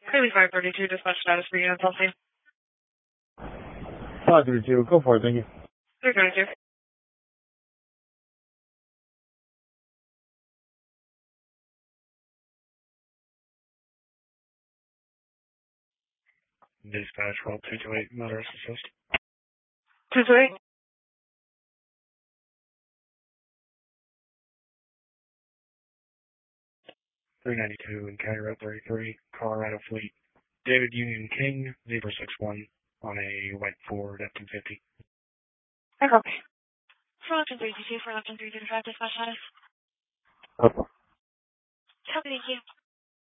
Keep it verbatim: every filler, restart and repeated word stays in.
Haley five thirty-two, dispatch status for unit policy. five thirty-two, go for it, thank you. three thirty-two. Dispatch, well, two two eight, motorist assist. two two eight. three ninety-two and County Road thirty-three, Colorado Fleet. David Union King, zebra six one, on a white Ford F two fifty. I copy. For Lipton three two two, for Lipton three thirty-five, dispatch status. Okay. Copy, thank you.